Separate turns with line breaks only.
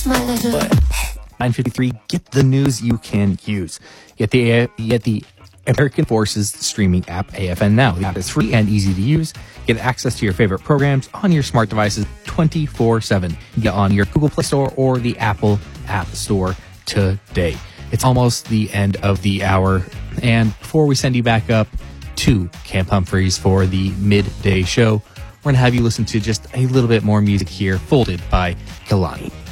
But 9:53, get the news you can use. Get the American Forces streaming app, AFN Now. The app is free and easy to use. Get access to your favorite programs on your smart devices 24/7. Get on your Google Play Store or the Apple App Store today. It's almost the end of the hour, and before we send you back up to Camp Humphreys for the midday show, we're going to have you listen to just a little bit more music here, folded by Kehlani.